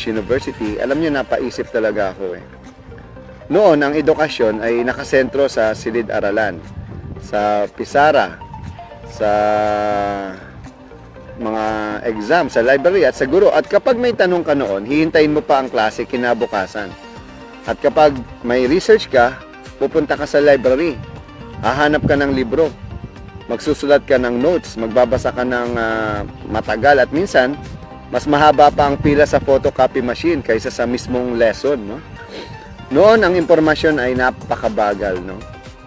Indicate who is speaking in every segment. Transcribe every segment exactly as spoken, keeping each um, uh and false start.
Speaker 1: Cambridge University, alam nyo, napaisip talaga ako eh. Noon, ang edukasyon ay nakasentro sa silid-aralan, sa pisara, sa mga exam, sa library at sa guro. At kapag may tanong ka noon, hihintayin mo pa ang klase kinabukasan. At kapag may research ka, pupunta ka sa library, hahanap ka ng libro, magsusulat ka ng notes, magbabasa ka ng uh, matagal at minsan, mas mahaba pa ang pila sa photocopy machine kaysa sa mismong lesson, no? Noon, ang impormasyon ay napakabagal, no?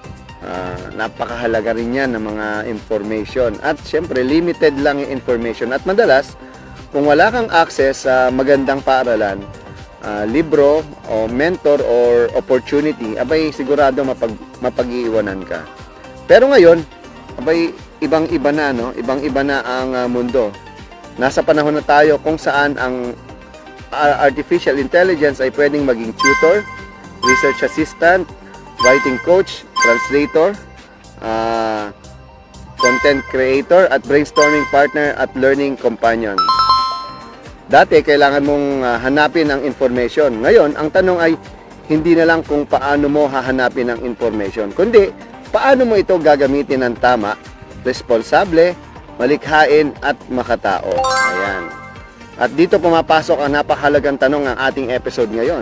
Speaker 1: Uh, napakahalaga rin yan ng mga information. At syempre, limited lang yung information. At madalas, kung wala kang access sa magandang paaralan, uh, libro, o mentor, or opportunity, abay, sigurado mapag, mapag-iiwanan ka. Pero ngayon, abay, ibang-iba na, no? Ibang-iba na ang uh, mundo. Nasa panahon na tayo kung saan ang artificial intelligence ay pwedeng maging tutor, research assistant, writing coach, translator, uh, content creator, at brainstorming partner at learning companion. Dati, kailangan mong uh, hanapin ang information. Ngayon, ang tanong ay hindi na lang kung paano mo hahanapin ang information, kundi paano mo ito gagamitin ng tama, responsable, malikhain at makatao. Ayan. At dito pumapasok ang napakahalagang tanong ng ating episode ngayon.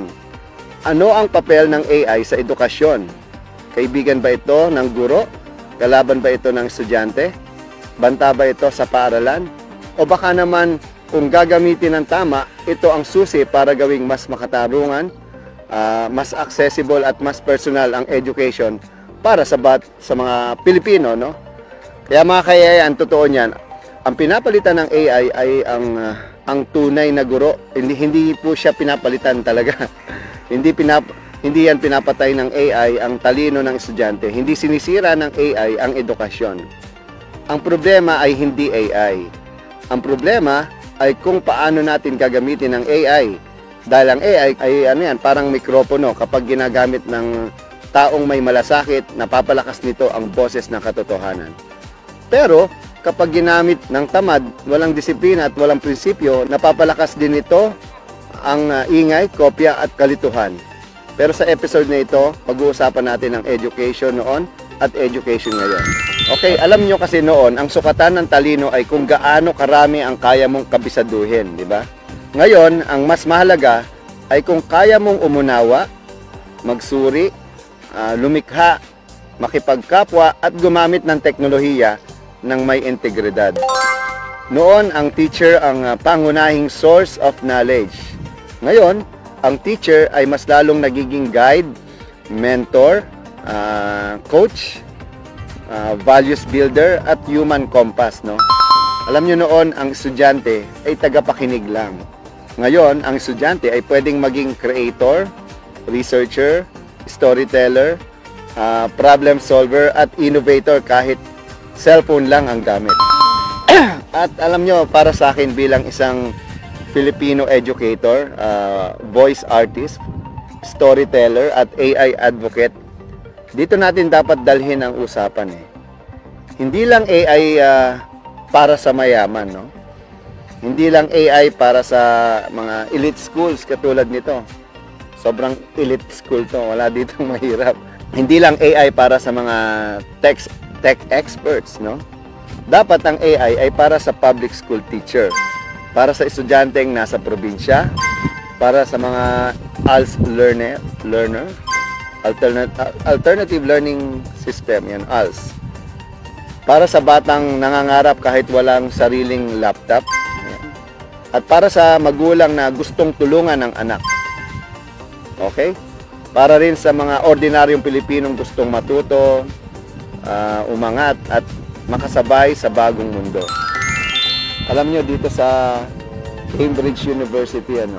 Speaker 1: Ano ang papel ng A I sa edukasyon? Kaibigan ba ito ng guro? Kalaban ba ito ng estudyante? Banta ba ito sa paaralan? O baka naman kung gagamitin ng tama, ito ang susi para gawing mas makatarungan, uh, mas accessible at mas personal ang education para sa, bat, sa mga Pilipino, no? Kaya mga kayayan, totoo niyan, ang pinapalitan ng A I ay ang uh, ang tunay na guro. Hindi hindi po siya pinapalitan talaga. hindi pinap hindi yan pinapatay ng A I ang talino ng estudyante. Hindi sinisira ng A I ang edukasyon. Ang problema ay hindi A I. Ang problema ay kung paano natin gagamitin ang A I. Dahil ang A I ay ano yan, parang mikropono. Kapag ginagamit ng taong may malasakit, napapalakas nito ang boses ng katotohanan. Pero, kapag ginamit ng tamad, walang disiplina at walang prinsipyo, napapalakas din ito ang uh, ingay, kopya at kalituhan. Pero sa episode na ito, pag-uusapan natin ang education noon at education ngayon. Okay, alam nyo kasi noon, ang sukatan ng talino ay kung gaano karami ang kaya mong kabisaduhin, di ba? Ngayon, ang mas mahalaga ay kung kaya mong umunawa, magsuri, uh, lumikha, makipagkapwa at gumamit ng teknolohiya ng may integridad. Noon, ang teacher ang uh, pangunahing source of knowledge. Ngayon, ang teacher ay mas lalong nagiging guide, mentor, uh, coach, uh, values builder, at human compass, no? Alam nyo noon, ang estudyante ay tagapakinig lang. Ngayon, ang estudyante ay pwedeng maging creator, researcher, storyteller, uh, problem solver, at innovator kahit cellphone lang ang gamit. At alam nyo, para sa akin bilang isang Filipino educator, uh, voice artist, storyteller, at A I advocate, dito natin dapat dalhin ang usapan eh. Hindi lang A I uh, para sa mayaman, no? Hindi lang A I para sa mga elite schools katulad nito. Sobrang elite school to, wala ditong mahirap. Hindi lang A I para sa mga tech tech experts, no? Dapat ang A I ay para sa public school teacher, para sa estudyanteng nasa probinsya, para sa mga A L S learner, learner, alternative alternative learning system, yan A L S. Para sa batang nangangarap kahit walang sariling laptop, yan. At para sa magulang na gustong tulungan ng anak. Okay? Para rin sa mga ordinaryong Pilipinong gustong matuto, uh, umangat at makasabay sa bagong mundo. Alam nyo, dito sa Cambridge University, ano,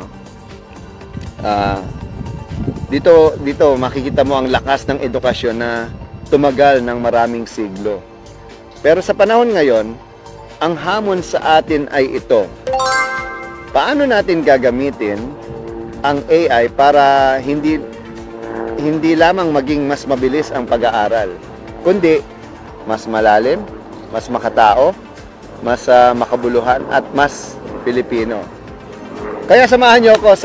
Speaker 1: uh, dito, dito makikita mo ang lakas ng edukasyon na tumagal ng maraming siglo. Pero sa panahon ngayon, ang hamon sa atin ay ito. Paano natin gagamitin ang A I para hindi hindi lamang maging mas mabilis ang pag-aaral, kundi mas malalim, mas makatao, mas uh, makabuluhan at mas Pilipino. Kaya samahan niyo ako sa